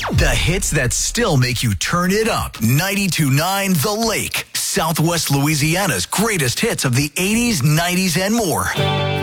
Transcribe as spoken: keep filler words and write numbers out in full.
The hits that still make you turn it up. ninety-two point nine The Lake. Southwest Louisiana's greatest hits of the eighties, nineties, and more.